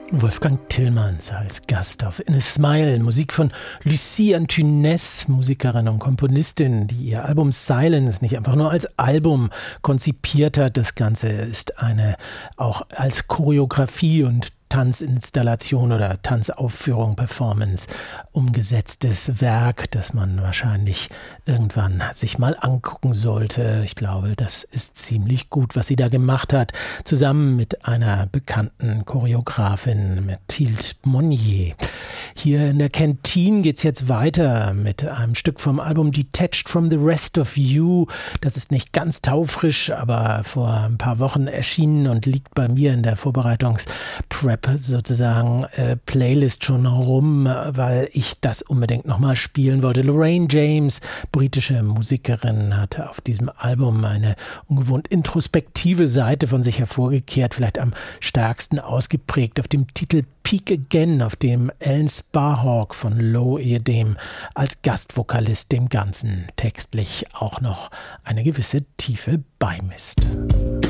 Wolfgang Tillmans als Gast auf In a Smile, Musik von Lucie Antunes, Musikerin und Komponistin, die ihr Album Silence nicht einfach nur als Album konzipiert hat. Das Ganze ist auch als Choreografie und Tanzinstallation oder Tanzaufführung, Performance umgesetztes Werk, das man wahrscheinlich irgendwann sich mal angucken sollte. Ich glaube, das ist ziemlich gut, was sie da gemacht hat, zusammen mit einer bekannten Choreografin, Mathilde Monnier. Hier in der Kantine geht's jetzt weiter mit einem Stück vom Album Detached from the Rest of You. Das ist nicht ganz taufrisch, aber vor ein paar Wochen erschienen und liegt bei mir in der Vorbereitungs-Prep sozusagen Playlist schon rum, weil ich das unbedingt nochmal spielen wollte. Lorraine James, britische Musikerin, hat auf diesem Album eine ungewohnt introspektive Seite von sich hervorgekehrt, vielleicht am stärksten ausgeprägt auf dem Titel Peak Again, auf dem Alan Sparhawk von Low ehedem als Gastvokalist dem Ganzen textlich auch noch eine gewisse Tiefe beimisst.